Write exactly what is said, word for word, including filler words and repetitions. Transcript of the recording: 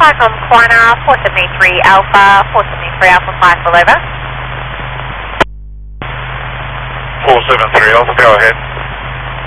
contact on corner four seventy-three Alpha, four seventy-three Alpha five, over. four seven three Alpha, go ahead.